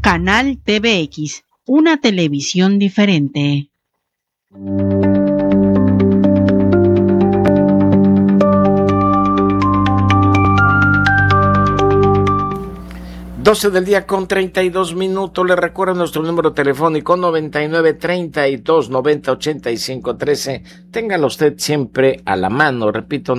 Canal TVX, una televisión diferente. 12 del día con 32 minutos. Les recuerdo nuestro número telefónico 9932908513. Téngalo usted siempre a la mano. Repito,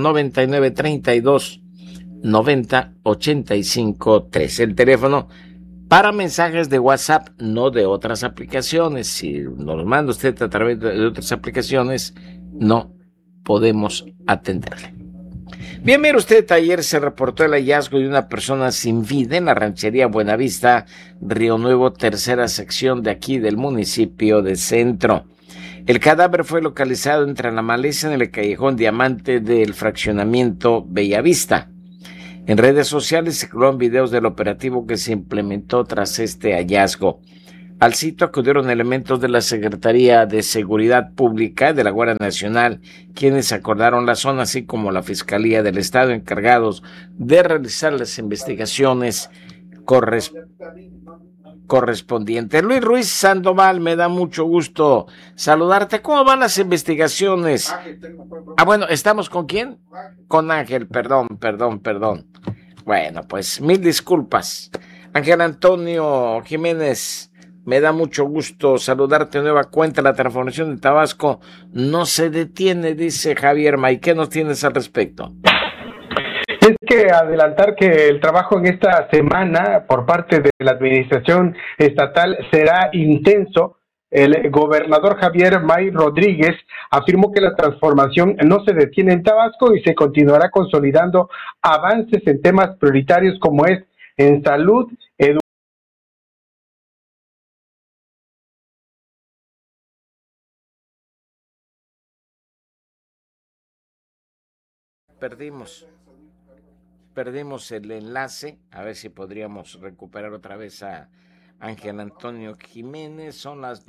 9932908513. El teléfono para mensajes de WhatsApp, no de otras aplicaciones. Si nos manda usted a través de otras aplicaciones, no podemos atenderle. Bien, mire usted, ayer se reportó el hallazgo de una persona sin vida en la ranchería Buenavista, Río Nuevo, tercera sección de aquí del municipio de Centro. El cadáver fue localizado entre la maleza en el callejón Diamante del fraccionamiento Bellavista. En redes sociales circularon videos del operativo que se implementó tras este hallazgo. Al sitio acudieron elementos de la Secretaría de Seguridad Pública de la Guardia Nacional, quienes acordaron la zona, así como la Fiscalía del Estado, encargados de realizar las investigaciones correspondientes. Luis Ruiz Sandoval, me da mucho gusto saludarte. ¿Cómo van las investigaciones? Bueno, ¿estamos con quién? Con Ángel, perdón. Bueno, pues mil disculpas. Ángel Antonio Jiménez, me da mucho gusto saludarte de nueva cuenta. La transformación de Tabasco no se detiene, dice Javier May. ¿Qué nos tienes al respecto? Es que adelantar que el trabajo en esta semana por parte de la administración estatal será intenso. El gobernador Javier May Rodríguez afirmó que la transformación no se detiene en Tabasco y se continuará consolidando avances en temas prioritarios como es en salud, educación. Perdimos el enlace, a ver si podríamos recuperar otra vez a Ángel Antonio Jiménez. Son las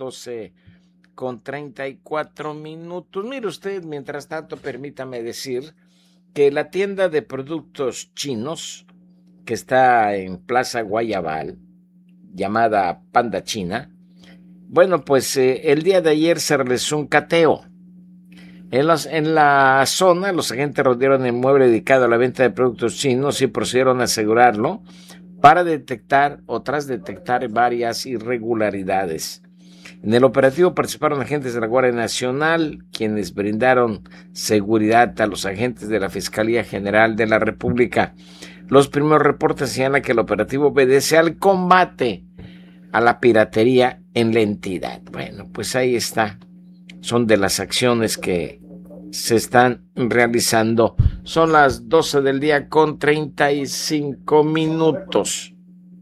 12:34. Mire usted, mientras tanto, permítame decir que la tienda de productos chinos que está en Plaza Guayabal, llamada Panda China, bueno, pues el día de ayer se realizó un cateo. En la zona, los agentes rodearon el inmueble dedicado a la venta de productos chinos y procedieron a asegurarlo tras detectar varias irregularidades. En el operativo participaron agentes de la Guardia Nacional, quienes brindaron seguridad a los agentes de la Fiscalía General de la República. Los primeros reportes señalan que el operativo obedece al combate a la piratería en la entidad. Bueno, pues ahí está. Son de las acciones que se están realizando. Son las 12 del día con 35 minutos.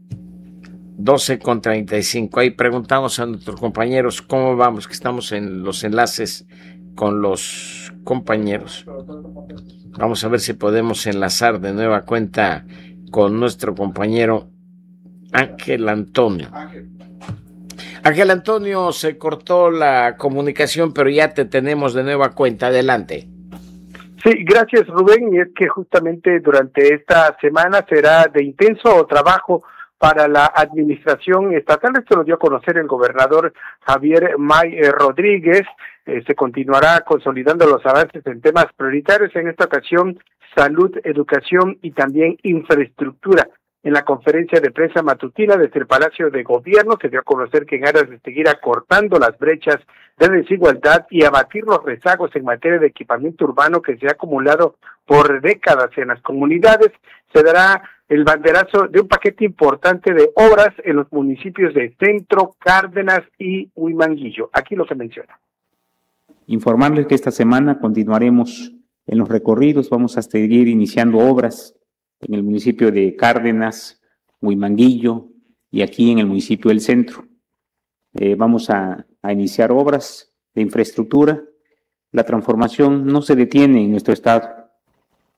12:35. Ahí preguntamos a nuestros compañeros cómo vamos, que estamos en los enlaces con los compañeros. Vamos a ver si podemos enlazar de nueva cuenta con nuestro compañero Ángel Antonio. Ángel Antonio, se cortó la comunicación, pero ya te tenemos de nueva cuenta. Adelante. Sí, gracias, Rubén. Y es que justamente durante esta semana será de intenso trabajo para la administración estatal. Esto lo dio a conocer el gobernador Javier May Rodríguez. Se continuará consolidando los avances en temas prioritarios, en esta ocasión salud, educación y también infraestructura. En la conferencia de prensa matutina desde el Palacio de Gobierno se dio a conocer que en aras de seguir acortando las brechas de desigualdad y abatir los rezagos en materia de equipamiento urbano que se ha acumulado por décadas en las comunidades, se dará el banderazo de un paquete importante de obras en los municipios de Centro, Cárdenas y Huimanguillo. Aquí lo que menciona. Informarles que esta semana continuaremos en los recorridos, vamos a seguir iniciando obras en el municipio de Cárdenas, Huimanguillo y aquí en el municipio del Centro. Vamos a iniciar obras de infraestructura. La transformación no se detiene en nuestro estado.